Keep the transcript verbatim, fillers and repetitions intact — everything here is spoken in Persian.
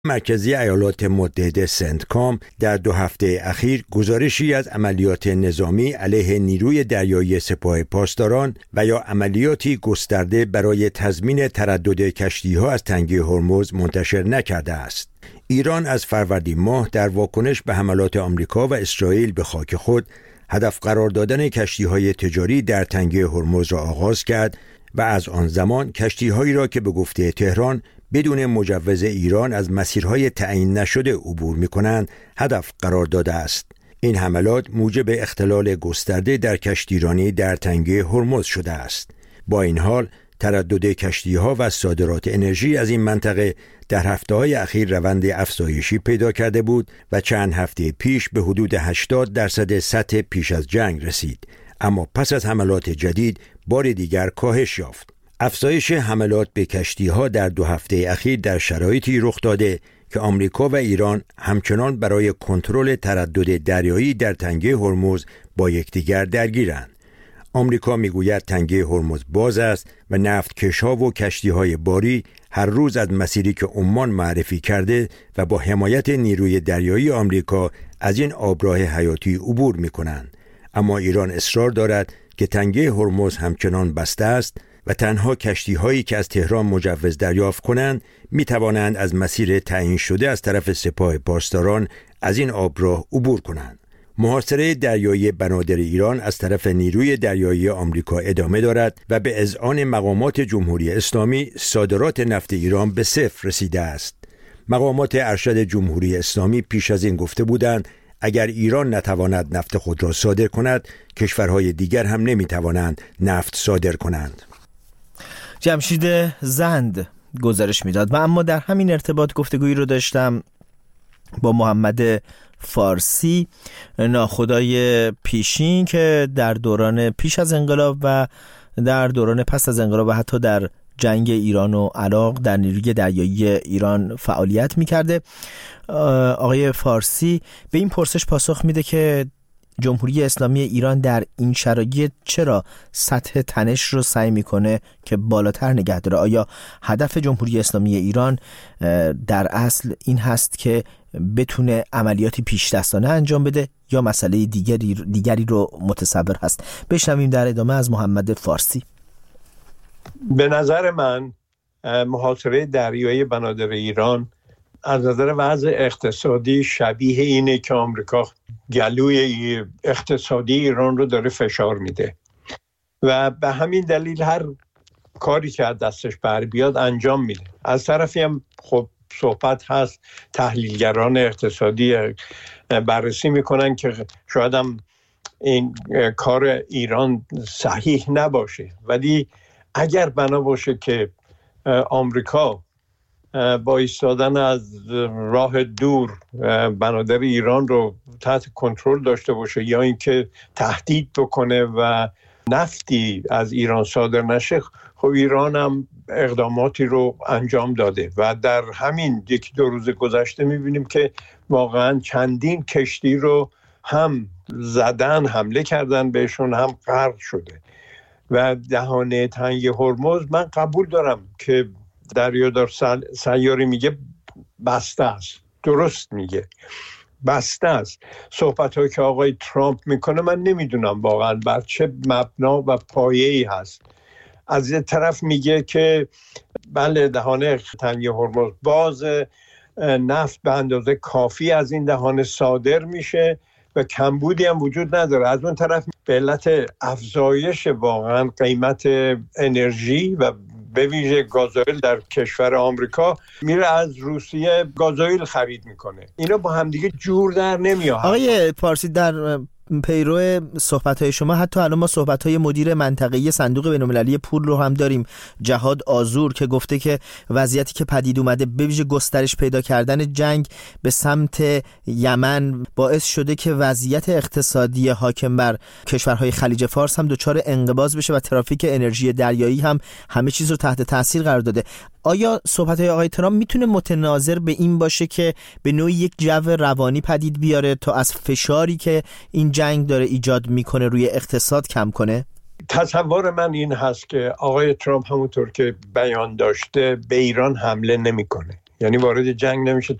مرکزی ایالات متحده سنتکام در دو هفته اخیر گزارشی از عملیات نظامی علیه نیروی دریایی سپاه پاسداران و یا عملیاتی گسترده برای تضمین تردد کشتی‌ها از تنگه هرمز منتشر نکرده است. ایران از فروردین ماه در واکنش به حملات آمریکا و اسرائیل به خاک خود هدف قرار دادن کشتی‌های تجاری در تنگه هرمز را آغاز کرد و از آن زمان کشتی‌هایی را که به گفته تهران بدون مجوز ایران از مسیرهای تعیین نشده عبور می‌کنند هدف قرار داده است. این حملات موجب اختلال گسترده در کشتیرانی در تنگه هرمز شده است. با این حال تردد کشتی‌ها و صادرات انرژی از این منطقه در هفته‌های اخیر روند افزایشی پیدا کرده بود و چند هفته پیش به حدود هشتاد درصد سطح پیش از جنگ رسید، اما پس از حملات جدید بار دیگر کاهش یافت. افزایش حملات به کشتی‌ها در دو هفته اخیر در شرایطی رخ داده که آمریکا و ایران همچنان برای کنترل تردد دریایی در تنگه هرمز با یکدیگر درگیرند. آمریکا میگوید تنگه هرمز باز است و نفتکش‌ها و کشتی‌های باری هر روز از مسیری که عمان معرفی کرده و با حمایت نیروی دریایی آمریکا از این آبراه حیاتی عبور می‌کنند. اما ایران اصرار دارد که تنگه هرمز همچنان بسته است و تنها کشتی‌هایی که از تهران مجوز دریافت کنند می‌توانند از مسیر تعیین شده از طرف سپاه پاسداران از این آبراه عبور کنند. محاصره دریایی بنادر ایران از طرف نیروی دریایی آمریکا ادامه دارد و به اذعان مقامات جمهوری اسلامی صادرات نفت ایران به صفر رسیده است. مقامات ارشد جمهوری اسلامی پیش از این گفته بودند اگر ایران نتواند نفت خود را صادر کند، کشورهای دیگر هم نمی‌توانند نفت صادر کنند. جمشید زند گزارش میداد. و اما در همین ارتباط گفتگویی رو داشتم با محمد فارسی، ناخدای پیشین که در دوران پیش از انقلاب و در دوران پس از انقلاب و حتی در جنگ ایران و عراق در نیروی دریایی ایران فعالیت میکرده. آقای فارسی به این پرسش پاسخ میده که جمهوری اسلامی ایران در این شرایط چرا سطح تنش رو سعی میکنه که بالاتر نگه داره؟ آیا هدف جمهوری اسلامی ایران در اصل این هست که بتونه عملیاتی پیش دستانه انجام بده یا مسئله دیگری دیگری رو متصور هست؟ بشنویم در ادامه از محمد فارسی. به نظر من محاصره دریایی بنادر ایران از نظر وضع اقتصادی شبیه اینه که آمریکا گلوی اقتصادی ایران رو داره فشار میده و به همین دلیل هر کاری که از دستش بر بیاد انجام میده. از طرفی هم خب صحبت هست، تحلیلگران اقتصادی بررسی میکنن که شاید هم این کار ایران صحیح نباشه، ولی اگر بنا باشه که آمریکا با ایستادن از راه دور بنادر ایران رو تحت کنترل داشته باشه یا اینکه تهدید بکنه و نفتی از ایران صادر نشه، خب ایران هم اقداماتی رو انجام داده و در همین یک دو روز گذشته میبینیم که واقعا چندین کشتی رو هم زدن، حمله کردن بهشون، هم غرق شده. و دهانه تنگه هرمز من قبول دارم که دریادار سیاری میگه بسته است، درست میگه بسته است. صحبت هایی که آقای ترامپ میکنه من نمیدونم واقعا بر چه مبنا و پایه‌ای هست. از یه طرف میگه که بله دهانه تنگه هرمز باز، نفت به اندازه کافی از این دهانه صادر میشه و کمبودی هم وجود نداره. از اون طرف به علت افزایش واقعا قیمت انرژی و به ویژه گازوئیل در کشور آمریکا میره از روسیه گازوئیل خرید میکنه. اینا با همدیگه جور در نمیاد. آقای پارسی، در پیرو صحبت‌های شما حتی الان ما صحبت‌های مدیر منطقه‌ای صندوق بین‌المللی پول رو هم داریم، جهاد آذور، که گفته که وضعیتی که پدید اومده به ویژه گسترش پیدا کردن جنگ به سمت یمن باعث شده که وضعیت اقتصادی حاکم بر کشورهای خلیج فارس هم دچار انقباض بشه و ترافیک انرژی دریایی هم همه چیز رو تحت تاثیر قرار داده. آیا صحبت‌های آقای ترامپ میتونه متناظر به این باشه که به نوعی یک جو روانی پدید بیاره تا از فشاری که این جنگ داره ایجاد میکنه روی اقتصاد کم کنه؟ تصور من این هست که آقای ترامپ همونطور که بیان داشته به ایران حمله نمیکنه. یعنی وارد جنگ نمیشه